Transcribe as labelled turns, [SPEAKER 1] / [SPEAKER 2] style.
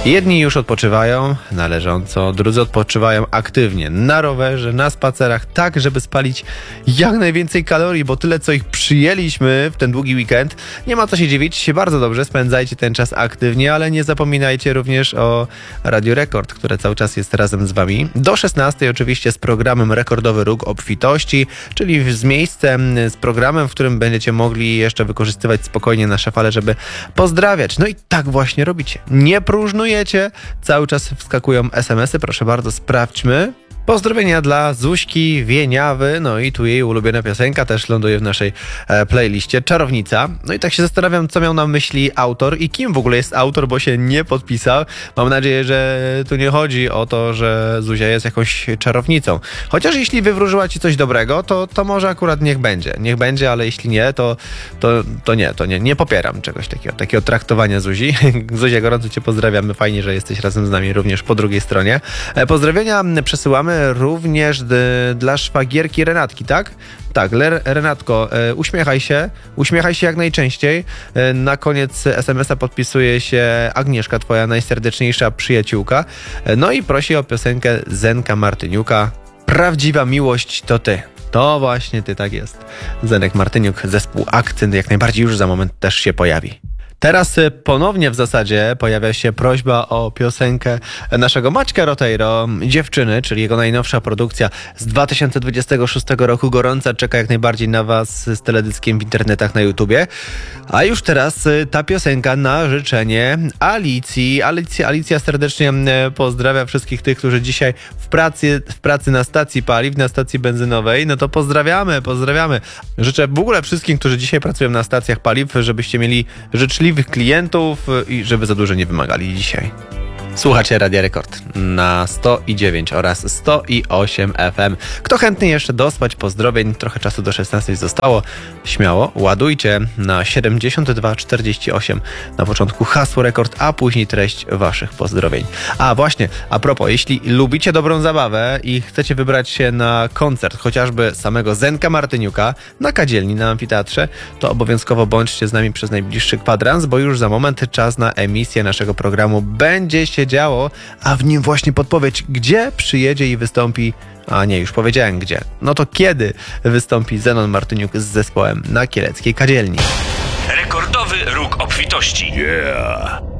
[SPEAKER 1] Jedni już odpoczywają należąco, drudzy odpoczywają aktywnie, na rowerze, na spacerach, tak żeby spalić jak najwięcej kalorii, bo tyle co ich przyjęliśmy w ten długi weekend. Nie ma co się dziwić, bardzo dobrze spędzajcie ten czas aktywnie, ale nie zapominajcie również o Radio Rekord, które cały czas jest razem z wami. Do 16 oczywiście z programem Rekordowy Róg Obfitości, czyli z miejscem, z programem, w którym będziecie mogli jeszcze wykorzystywać spokojnie nasze fale, żeby pozdrawiać. No i tak właśnie robicie. Nie próżnujecie, cały czas wskakują SMS-y, proszę bardzo, sprawdźmy. Pozdrowienia dla Zuśki Wieniawy, no i tu jej ulubiona piosenka też ląduje w naszej playliście, Czarownica. No i tak się zastanawiam, co miał na myśli autor i kim w ogóle jest autor, bo się nie podpisał. Mam nadzieję, że tu nie chodzi o to, że Zuzia jest jakąś czarownicą. Chociaż jeśli wywróżyła ci coś dobrego, to może akurat niech będzie. Niech będzie, ale jeśli nie, to nie popieram czegoś takiego traktowania Zuzi. Zuzia, gorąco cię pozdrawiamy, fajnie, że jesteś razem z nami również po drugiej stronie. Pozdrowienia przesyłamy również dla szwagierki Renatki, tak? Tak, Renatko, uśmiechaj się jak najczęściej. Na koniec SMS-a podpisuje się Agnieszka, twoja najserdeczniejsza przyjaciółka. No i prosi o piosenkę Zenka Martyniuka, Prawdziwa miłość to ty. To właśnie ty, tak jest. Zenek Martyniuk, zespół Akcent, jak najbardziej już za moment też się pojawi. Teraz ponownie w zasadzie pojawia się prośba o piosenkę naszego Maćka Roteiro, Dziewczyny, czyli jego najnowsza produkcja z 2026 roku. Gorąca czeka jak najbardziej na was z teledyskiem w internetach, na YouTubie. A już teraz ta piosenka na życzenie Alicji. Alicja serdecznie pozdrawia wszystkich tych, którzy dzisiaj w pracy na stacji paliw, na stacji benzynowej. No to pozdrawiamy. Życzę w ogóle wszystkim, którzy dzisiaj pracują na stacjach paliw, żebyście mieli życzliwych klientów i żeby za dużo nie wymagali dzisiaj. Słuchacie Radia Rekord na 109 oraz 108 FM. Kto chętny jeszcze dospać pozdrowień, trochę czasu do 16 zostało, śmiało ładujcie na 7248 na początku hasło Rekord, a później treść waszych pozdrowień. A właśnie, a propos, jeśli lubicie dobrą zabawę i chcecie wybrać się na koncert chociażby samego Zenka Martyniuka na Kadzielni, na Amfiteatrze, to obowiązkowo bądźcie z nami przez najbliższy kwadrans, bo już za moment czas na emisję naszego programu będzie się działo, a w nim właśnie podpowiedź, gdzie przyjedzie i wystąpi, a nie, już powiedziałem gdzie. No to kiedy wystąpi Zenon Martyniuk z zespołem na kieleckiej Kadzielni?
[SPEAKER 2] Rekordowy Róg Obfitości.
[SPEAKER 3] Yeah!